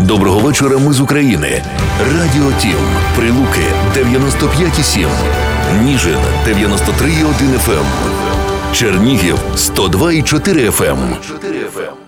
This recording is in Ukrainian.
Доброго вечора, ми з України. Радіо Тім. Прилуки 95,7. Ніжин 93,1 FM. Чернігів 102,4 FM.